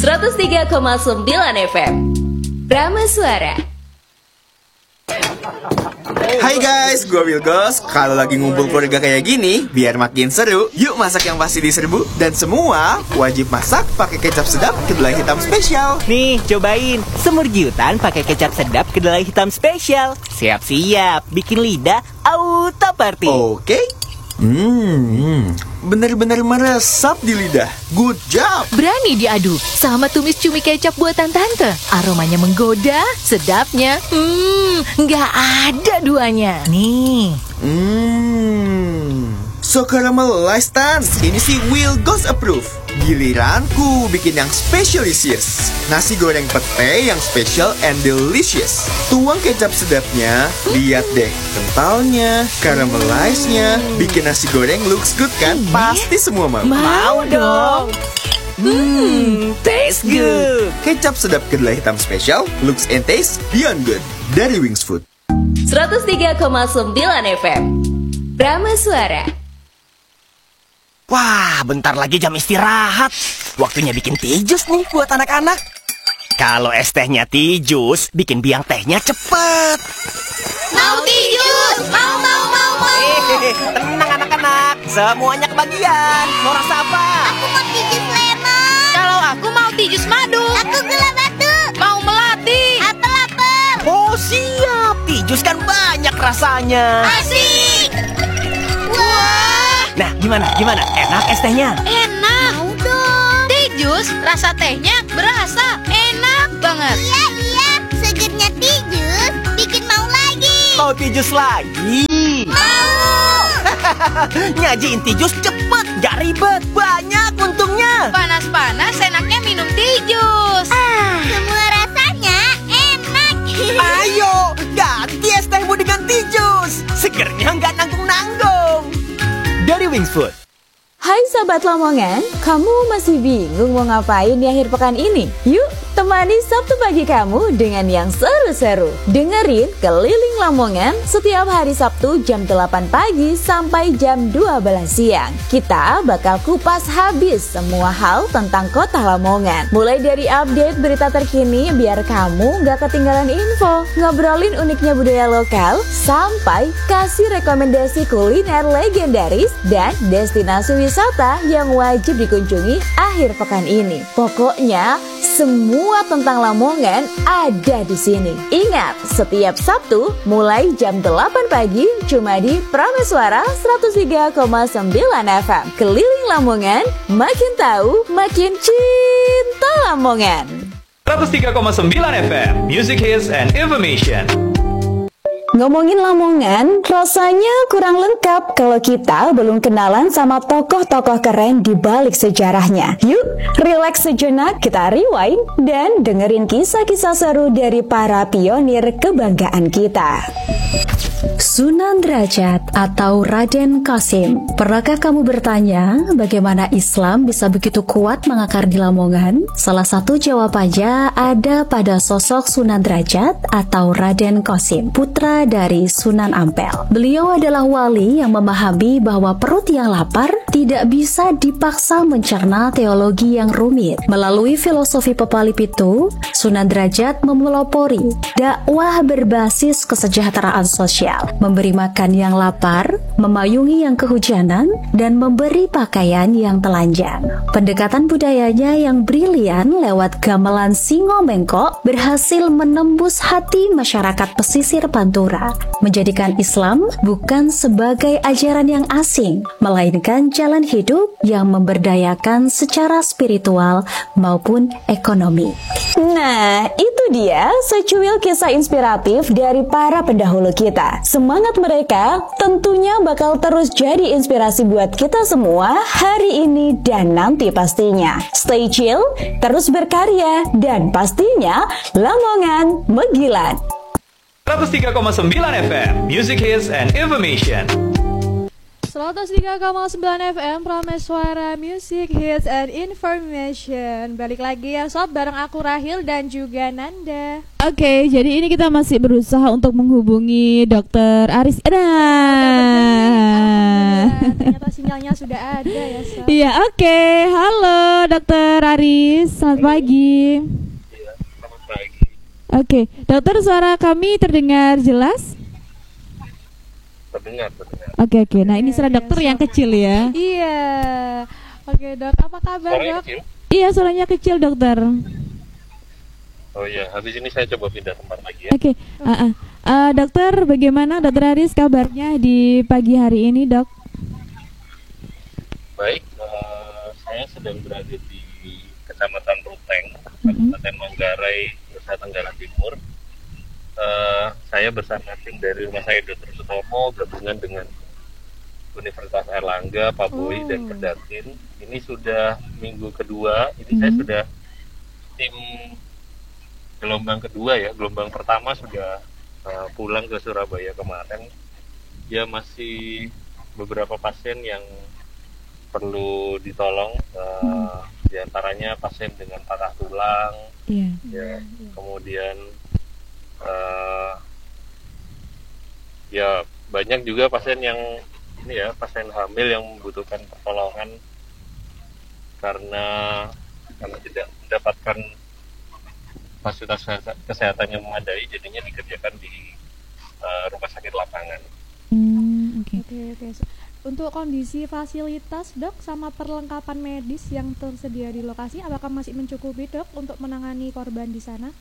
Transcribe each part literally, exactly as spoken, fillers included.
seratus tiga koma sembilan F M Prama Suara. Hai guys, gue Wilgos. Kalau lagi ngumpul keluarga kayak gini, biar makin seru, yuk masak yang pasti diserbu. Dan semua wajib masak pakai kecap sedap kedelai hitam spesial. Nih, cobain semur giutan pakai kecap sedap kedelai hitam spesial. Siap-siap, bikin lidah auto party. Oke. Hmm, bener-bener meresap di lidah. Good job. Berani diadu sama tumis cumi kecap buatan tante. Aromanya menggoda, sedapnya Hmm, nggak ada duanya. Nih. Hmm, so caramelized Tan. Ini sih Wilgos approve. Giliranku bikin yang specialisius. Nasi goreng pete yang special and delicious. Tuang kecap sedapnya. Lihat deh, kentalnya, caramelized-nya. Bikin nasi goreng looks good kan? Pasti semua mau. Mau dong. Hmm, taste good. Kecap sedap kedelai hitam spesial, looks and taste beyond good. Dari Wings Food. seratus tiga koma sembilan F M Prama Suara. Wah, bentar lagi jam istirahat. Waktunya bikin tijus nih buat anak-anak. Kalau es tehnya tijus, bikin biang tehnya cepet. Mau tijus! Mau, mau, mau, mau! Hehehe, tenang anak-anak. Semuanya kebagian. Mau rasa apa? Aku mau tijus lemon. Kalau aku mau tijus madu. Aku gula batu. Mau melati. Apel-apel. Oh, siap. Tijus kan banyak rasanya. Asik! Wah! Nah, gimana? Gimana? Enak es tehnya? Enak. Mau dong. Tijus, rasa tehnya berasa enak banget. Iya, iya. Segernya tijus bikin mau lagi. Mau tijus lagi? Mau! Nyajiin tijus cepet, gak ribet, banyak untungnya. Panas-panas enaknya minum tijus. Ah, semua rasanya enak. Ayo, ganti es tehmu dengan tijus. Segernya nggak nanggung-nanggung. Dari Wings Food. Hai Sobat Lamongan, kamu masih bingung mau ngapain di akhir pekan ini? Yuk, temani Sabtu pagi kamu dengan yang seru-seru. Dengerin Keliling Lamongan setiap hari Sabtu jam delapan pagi sampai jam dua belas siang. Kita bakal kupas habis semua hal tentang kota Lamongan. Mulai dari update berita terkini biar kamu gak ketinggalan info, ngobrolin uniknya budaya lokal, sampai kasih rekomendasi kuliner legendaris dan destinasi wisata wisata yang wajib dikunjungi akhir pekan ini. Pokoknya semua tentang Lamongan ada di sini. Ingat, setiap Sabtu mulai jam delapan pagi cuma di Prama Suara seratus tiga koma sembilan F M. Keliling Lamongan, makin tahu, makin cinta Lamongan. seratus tiga koma sembilan F M Music Hits and Information. Ngomongin Lamongan, rasanya kurang lengkap kalau kita belum kenalan sama tokoh-tokoh keren di balik sejarahnya. Yuk, relax sejenak, kita rewind dan dengerin kisah-kisah seru dari para pionir kebanggaan kita. Sunan Derajat atau Raden Kasim. Pernahkah kamu bertanya bagaimana Islam bisa begitu kuat mengakar di Lamongan? Salah satu jawabannya ada pada sosok Sunan Derajat atau Raden Kasim, putra dari Sunan Ampel. Beliau adalah wali yang memahami bahwa perut yang lapar tidak bisa dipaksa mencerna teologi yang rumit. Melalui filosofi pepalip itu, Sunan Derajat memelopori dakwah berbasis kesejahteraan sosial, memberi makan yang lapar, memayungi yang kehujanan, dan memberi pakaian yang telanjang. Pendekatan budayanya yang brilian lewat gamelan Singo Mengko berhasil menembus hati masyarakat pesisir Pantura, menjadikan Islam bukan sebagai ajaran yang asing, melainkan jalan hidup yang memberdayakan secara spiritual maupun ekonomi. Nah, itu dia secuil kisah inspiratif dari para pendahulu kita. Semangat mereka tentunya bakal terus jadi inspirasi buat kita semua hari ini dan nanti pastinya. Stay chill, terus berkarya, dan pastinya Lamongan Megilan. seratus tiga koma sembilan F M Music Hits and Information. seratus tiga koma sembilan F M Prama Suara Music Hits and Information. Balik lagi ya sob, bareng aku Rahil dan juga Nanda. Oke, okay, jadi ini kita masih berusaha untuk menghubungi dokter Aris. Nah, ternyata sinyalnya sudah ada ya, Sob. Iya, oke. Halo, Dokter Aris. Selamat pagi. Iya, selamat pagi. Oke, dokter, suara kami terdengar jelas? Terdengar, terdengar. Oke, oke. Nah, ini suara dokter yang kecil ya. Iya. Oke, Dok. Apa kabar, Suaranya Dok? kecil? Iya, suaranya kecil, dokter. Oh iya, habis ini saya coba pindah tempat lagi ya. Oke, uh, uh. Uh, dokter, bagaimana Dokter Aris kabarnya di pagi hari ini, Dok? Baik, uh, saya sedang berada di Kecamatan Ruteng, Kabupaten Manggarai, Nusa Tenggara Timur. Uh, saya bersama tim dari Rumah Sakit Dokter Sutomo gabungan dengan Universitas Airlangga, Pak Boy, oh. dan Perdatin. Ini sudah minggu kedua, ini mm-hmm. saya sudah tim gelombang kedua ya, gelombang pertama sudah uh, pulang ke Surabaya kemarin. Ya masih beberapa pasien yang perlu ditolong, uh, hmm. diantaranya pasien dengan patah tulang, yeah. ya, kemudian uh, ya banyak juga pasien yang ini ya pasien hamil yang membutuhkan pertolongan karena karena tidak mendapatkan fasilitas kesehatan yang memadai, jadinya dikerjakan di uh, rumah sakit lapangan. Hmm, oke. Okay. Oke, oke. Untuk kondisi fasilitas, Dok, sama perlengkapan medis yang tersedia di lokasi, apakah masih mencukupi, Dok, untuk menangani korban di sana?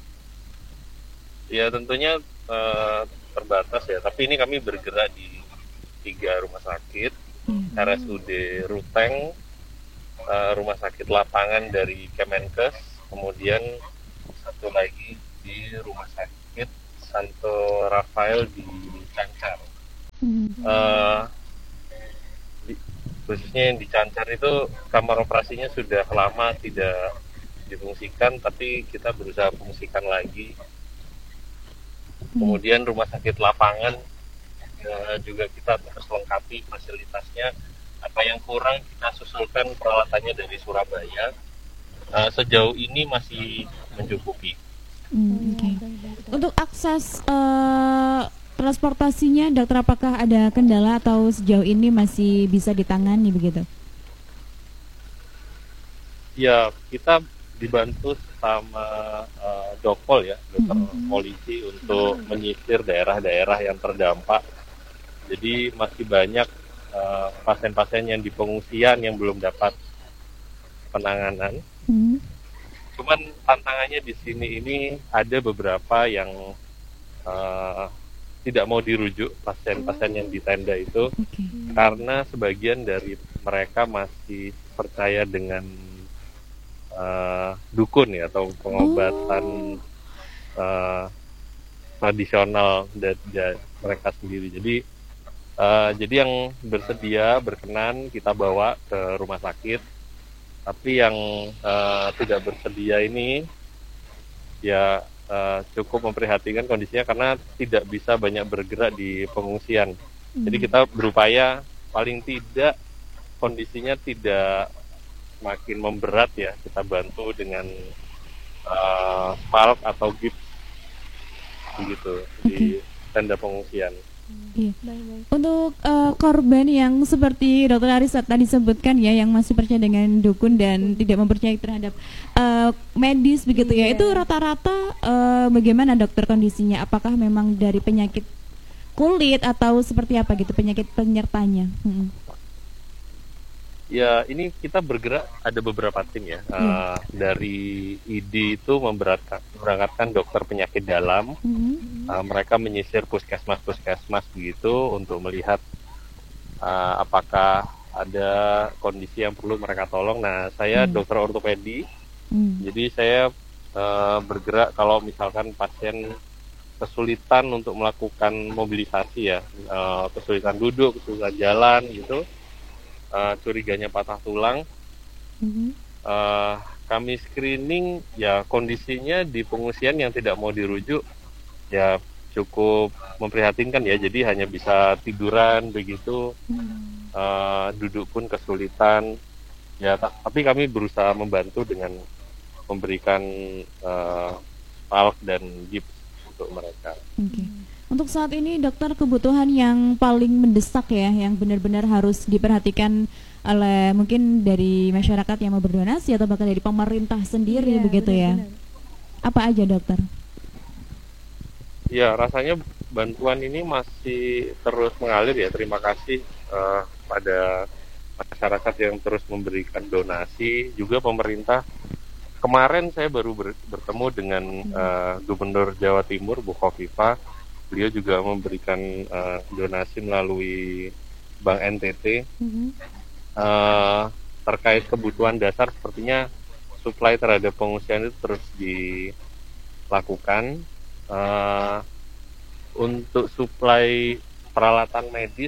Ya, tentunya uh, terbatas ya. Tapi ini kami bergerak di tiga rumah sakit, hmm. R S U D Ruteng, uh, rumah sakit lapangan dari Kemenkes, kemudian satu lagi di rumah sakit Santo Rafael di Cancar. Hmm. Uh, di, khususnya yang di Cancar itu kamar operasinya sudah lama tidak difungsikan, tapi kita berusaha fungsikan lagi. Hmm. Kemudian rumah sakit lapangan uh, juga kita terus lengkapi fasilitasnya. Apa yang kurang kita susulkan peralatannya dari Surabaya. Uh, sejauh ini masih mencukupi. Hmm, Oke. Okay. Untuk akses uh, transportasinya, dokter, apakah ada kendala atau sejauh ini masih bisa ditangani begitu? Ya, kita dibantu sama uh, Dokpol ya, dokter hmm. polisi untuk hmm. menyisir daerah-daerah yang terdampak. Jadi masih banyak uh, pasien-pasien yang di pengungsian yang belum dapat penanganan. Hmm. Cuman tantangannya di sini ini ada beberapa yang uh, tidak mau dirujuk, pasien-pasien yang di tenda itu, okay. karena sebagian dari mereka masih percaya dengan uh, dukun ya, atau pengobatan oh. uh, tradisional dari mereka sendiri. Jadi uh, jadi yang bersedia berkenan kita bawa ke rumah sakit. Tapi yang uh, tidak bersedia ini ya uh, cukup memprihatinkan kondisinya karena tidak bisa banyak bergerak di pengungsian. Hmm. Jadi kita berupaya paling tidak kondisinya tidak makin memberat ya, kita bantu dengan uh, palk atau gips begitu okay. di tenda pengungsian. Iya. Untuk uh, korban yang seperti Dokter Aris tadi sebutkan ya, yang masih percaya dengan dukun dan tidak mempercayai terhadap uh, medis begitu yeah. ya, itu rata-rata uh, bagaimana dokter kondisinya? Apakah memang dari penyakit kulit atau seperti apa gitu penyakit penyertanya? Hmm. Ya, ini kita bergerak ada beberapa tim ya. Hmm. Uh, dari I D itu memberangkatkan dokter penyakit dalam. Hmm. Uh, mereka menyisir puskesmas-puskesmas begitu untuk melihat uh, apakah ada kondisi yang perlu mereka tolong. Nah, saya hmm. dokter ortopedi. Hmm. Jadi saya uh, bergerak kalau misalkan pasien kesulitan untuk melakukan mobilisasi ya, uh, kesulitan duduk, kesulitan jalan gitu. Uh, curiganya patah tulang, mm-hmm. uh, kami screening ya kondisinya di pengungsian yang tidak mau dirujuk ya cukup memprihatinkan ya, jadi hanya bisa tiduran begitu, mm-hmm. uh, duduk pun kesulitan ya, t- tapi kami berusaha membantu dengan memberikan uh, palk dan gips untuk mereka. Okay. Untuk saat ini dokter, kebutuhan yang paling mendesak ya, yang benar-benar harus diperhatikan oleh mungkin dari masyarakat yang mau berdonasi atau bahkan dari pemerintah sendiri, Iya, begitu ya. benar-benar. Apa aja dokter? Ya, rasanya bantuan ini masih terus mengalir ya. Terima kasih uh, pada masyarakat yang terus memberikan donasi. Juga pemerintah, kemarin saya baru ber, bertemu dengan uh, Gubernur Jawa Timur, Bu Khofifah. Beliau juga memberikan uh, donasi melalui Bank N T T. Mm-hmm. uh, terkait kebutuhan dasar, sepertinya suplai terhadap pengungsian itu terus dilakukan. Uh, untuk suplai peralatan medis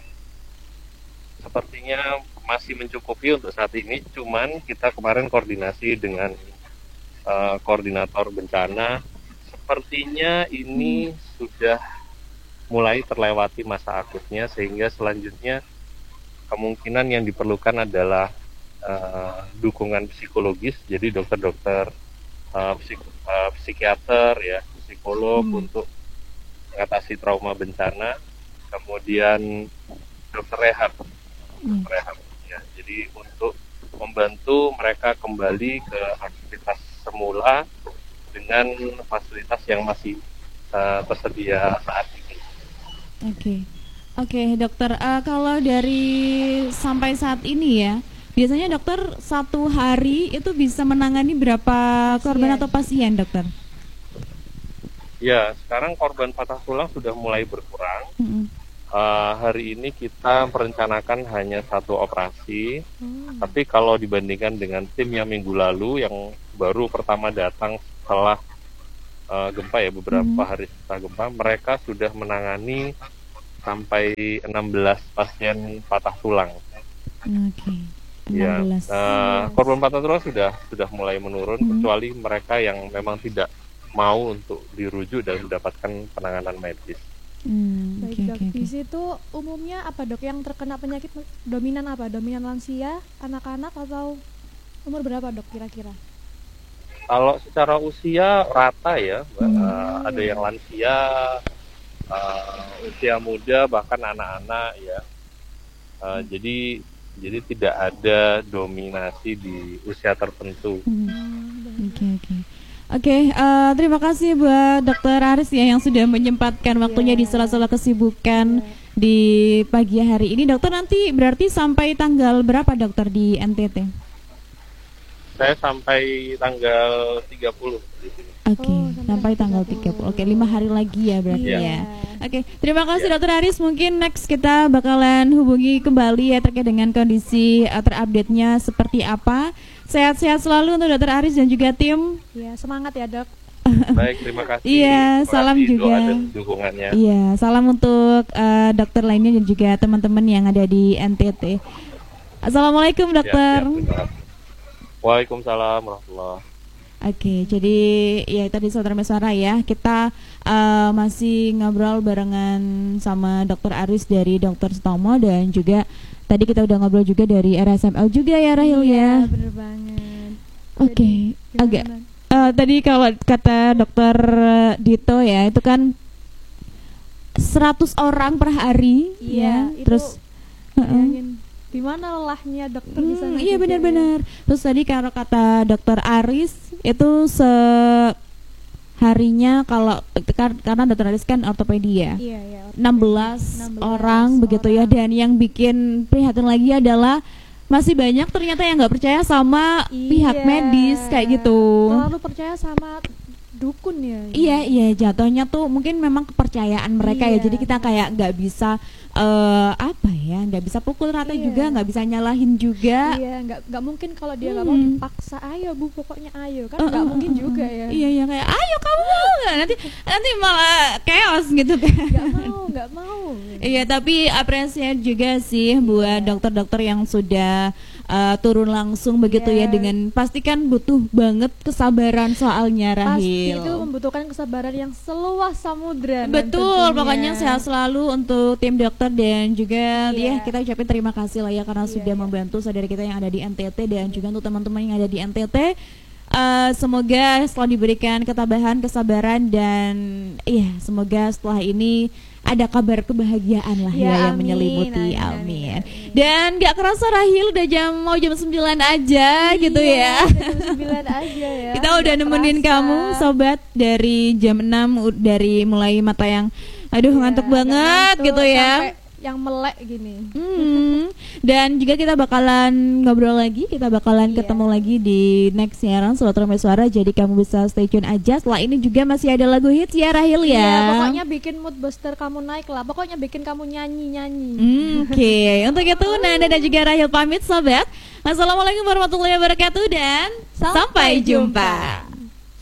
sepertinya masih mencukupi untuk saat ini, cuman kita kemarin koordinasi dengan uh, koordinator bencana, sepertinya ini sudah mulai terlewati masa akutnya, sehingga selanjutnya kemungkinan yang diperlukan adalah uh, dukungan psikologis, jadi dokter-dokter uh, psik uh, psikiater ya, psikolog hmm. untuk mengatasi trauma bencana, kemudian dokter rehab, hmm. dokter rehab ya, jadi untuk membantu mereka kembali ke aktivitas semula dengan fasilitas yang masih uh, tersedia saat ini. Oke, okay. oke okay, dokter. Uh, kalau dari sampai saat ini ya, biasanya dokter satu hari itu bisa menangani berapa korban atau pasien, dokter? Ya, sekarang korban patah tulang sudah mulai berkurang. Mm-hmm. uh, hari ini kita merencanakan hanya satu operasi, mm. tapi kalau dibandingkan dengan tim yang minggu lalu yang baru pertama datang setelah uh, gempa ya, beberapa mm. hari setelah gempa, mereka sudah menangani sampai enam belas pasien patah tulang. Oke. Okay. Ya, uh, korban patah tulang sudah sudah mulai menurun, mm. kecuali mereka yang memang tidak mau untuk dirujuk dan mendapatkan penanganan medis. Hmm, Baik okay, dok, okay, di situ umumnya apa dok yang terkena penyakit dominan apa? Dominan lansia, anak-anak atau umur berapa dok kira-kira? Kalau secara usia rata ya, hmm. uh, ada yang lansia, uh, usia muda, bahkan anak-anak ya. Uh, hmm. Jadi jadi tidak ada dominasi di usia tertentu. Oke hmm. oke. Okay, okay. Oke, okay, uh, terima kasih buat dokter Aris ya yang sudah menyempatkan waktunya yeah. di sela-sela kesibukan yeah. di pagi hari ini. Dokter, nanti berarti sampai tanggal berapa dokter di N T T? Saya sampai tanggal tiga puluh di sini. Oke, okay, oh, sampai, sampai tanggal tiga puluh. Oke, okay, lima hari lagi ya berarti yeah. ya. Oke, okay, terima kasih yeah. dokter Aris. Mungkin next kita bakalan hubungi kembali ya terkait dengan kondisi uh, terupdate-nya seperti apa. Sehat-sehat selalu untuk dokter Aris dan juga tim. Ya, semangat ya dok. Baik, terima kasih. Iya, salam kasih juga. Dukungannya. Iya, salam untuk uh, dokter lainnya dan juga teman-teman yang ada di N T T. Assalamualaikum dokter. Ya, ya, Waalaikumsalam warahmatullahi. Oke, jadi ya tadi saudara Mesara ya, kita uh, masih ngobrol barengan sama dokter Aris dari Dokter Sutomo dan juga tadi kita udah ngobrol juga dari R S M L juga ya Rahil iya, ya. Iya bener banget. Oke, okay. agak uh, tadi kalau kata dokter Dito ya itu kan seratus orang per hari iya, ya. Terus uh-uh. di mana lelahnya dokter hmm, di sana? Iya benar-benar. Terus tadi kalau kata dokter Aris itu se harinya kalau karena dokter Aris kan ortopedi ya, iya, iya, ortopedi. enam belas orang begitu ya, dan yang bikin prihatin lagi adalah masih banyak ternyata yang nggak percaya sama iya. pihak medis kayak gitu. Terlalu percaya sama dukun ya. Iya iya jatuhnya tuh mungkin memang kepercayaan mereka iya. ya, jadi kita kayak nggak bisa uh, apa ya, nggak bisa pukul rata iya. juga, nggak bisa nyalahin juga. Iya, nggak nggak mungkin kalau dia nggak hmm. mau dipaksa, ayo bu pokoknya ayo kan nggak uh, uh, mungkin uh, juga ya. Iya iya kayak ayo kamu nanti nanti malah chaos gitu kan. Nggak mau nggak mau. Iya tapi apresiasi juga sih buat dokter-dokter yang sudah uh, turun langsung begitu yeah. ya, dengan pastikan butuh banget kesabaran soalnya Rahil. Pasti itu membutuhkan kesabaran yang seluas samudra. Betul, pokoknya sehat selalu untuk tim dokter dan juga yeah. ya kita ucapin terima kasih lah ya karena yeah. sudah membantu saudara kita yang ada di N T T dan juga untuk teman-teman yang ada di N T T. Uh, semoga setelah diberikan ketabahan, kesabaran, dan iya semoga setelah ini ada kabar kebahagiaan lah ya, ya yang amin, menyelimuti, amin, amin. amin. Dan gak kerasa Rahil udah jam mau jam sembilan aja iya, gitu ya. Jam sembilan aja ya. Kita udah gak nemenin kerasa. Kamu sobat dari jam enam, dari mulai mata yang aduh ya, ngantuk banget ngantuk, gitu ya. Yang melek gini. Hmm. Dan juga kita bakalan ngobrol lagi, kita bakalan yeah. ketemu lagi di next siaran Sobat Ramai Suara. Jadi kamu bisa stay tune aja. Setelah ini juga masih ada lagu hits ya Rahil ya. Yeah, pokoknya bikin mood booster kamu naik lah. Pokoknya bikin kamu nyanyi-nyanyi. Hmm, Oke, okay. Untuk itu Nanda dan juga Rahil pamit sobat. Assalamualaikum warahmatullahi wabarakatuh dan sampai, sampai jumpa.